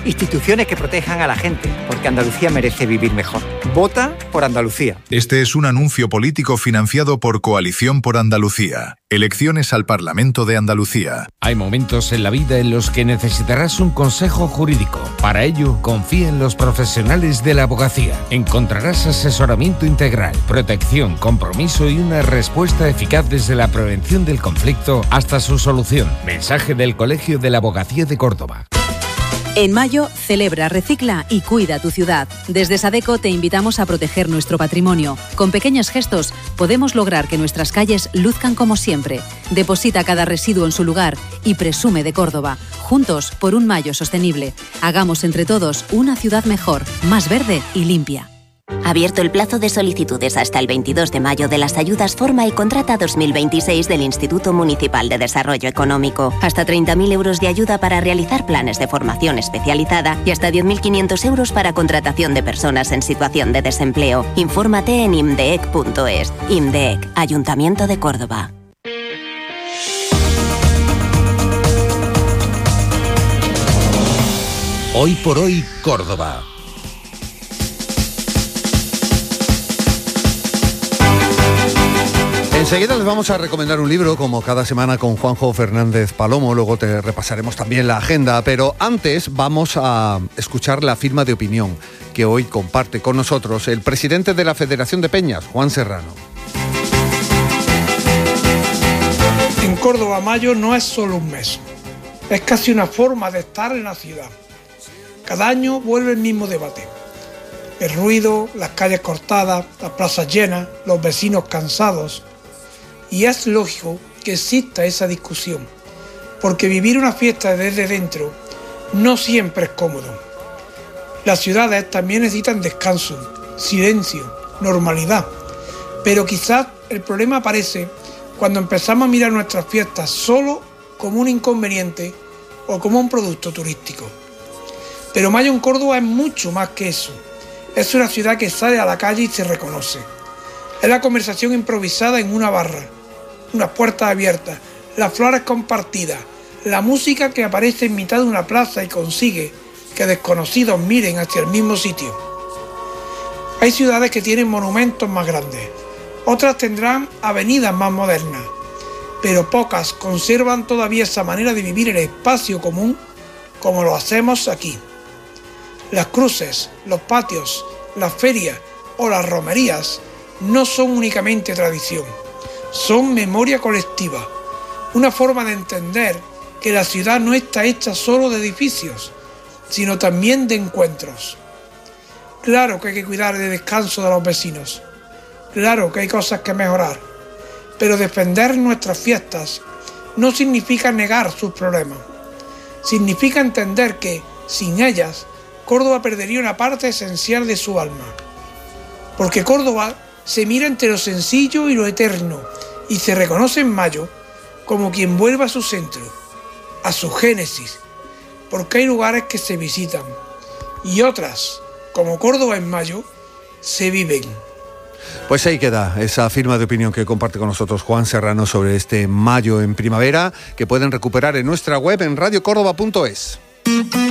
instituciones que protejan a la gente, porque Andalucía merece vivir mejor. Vota por Andalucía. Este es un anuncio político financiado por Coalición por Andalucía. Elecciones al Parlamento de Andalucía. Hay momentos en la vida en los que necesitarás un consejo jurídico. Para ello, confía en los profesionales de la abogacía. Encontrarás asesoramiento integral, protección, compromiso y una respuesta eficaz desde la prevención del conflicto hasta su solución. Mensaje del Colegio de la Abogacía de Córdoba. En mayo, celebra, recicla y cuida tu ciudad. Desde Sadeco te invitamos a proteger nuestro patrimonio. Con pequeños gestos podemos lograr que nuestras calles luzcan como siempre. Deposita cada residuo en su lugar y presume de Córdoba. Juntos por un Mayo sostenible. Hagamos entre todos una ciudad mejor, más verde y limpia. Abierto el plazo de solicitudes hasta el 22 de mayo de las ayudas Forma y Contrata 2026 del Instituto Municipal de Desarrollo Económico. Hasta 30.000 euros de ayuda para realizar planes de formación especializada y hasta 10.500 euros para contratación de personas en situación de desempleo. Infórmate en imdeec.es. IMDEC, Ayuntamiento de Córdoba. Hoy por hoy, Córdoba. Enseguida les vamos a recomendar un libro, como cada semana con Juanjo Fernández Palomo. Luego te repasaremos también la agenda, pero antes vamos a escuchar la firma de opinión que hoy comparte con nosotros el presidente de la Federación de Peñas, Juan Serrano. En Córdoba, mayo no es solo un mes, es casi una forma de estar en la ciudad. Cada año vuelve el mismo debate. El ruido, las calles cortadas, las plazas llenas, los vecinos cansados. Y es lógico que exista esa discusión, porque vivir una fiesta desde dentro no siempre es cómodo. Las ciudades también necesitan descanso, silencio, normalidad, pero quizás el problema aparece cuando empezamos a mirar nuestras fiestas solo como un inconveniente o como un producto turístico. Pero Mayo en Córdoba es mucho más que eso. Es una ciudad que sale a la calle y se reconoce. Es la conversación improvisada en una barra, unas puertas abiertas, las flores compartidas, la música que aparece en mitad de una plaza y consigue que desconocidos miren hacia el mismo sitio. Hay ciudades que tienen monumentos más grandes, otras tendrán avenidas más modernas, pero pocas conservan todavía esa manera de vivir el espacio común como lo hacemos aquí. Las cruces, los patios, las ferias o las romerías no son únicamente tradición, son memoria colectiva, una forma de entender que la ciudad no está hecha solo de edificios, sino también de encuentros. Claro que hay que cuidar del descanso de los vecinos, claro que hay cosas que mejorar, pero defender nuestras fiestas no significa negar sus problemas, significa entender que, sin ellas, Córdoba perdería una parte esencial de su alma. Porque Córdoba se mira entre lo sencillo y lo eterno y se reconoce en Mayo como quien vuelve a su centro, a su génesis, porque hay lugares que se visitan y otras, como Córdoba en Mayo, se viven. Pues ahí queda esa firma de opinión que comparte con nosotros Juan Serrano sobre este Mayo en primavera, que pueden recuperar en nuestra web en radiocórdoba.es.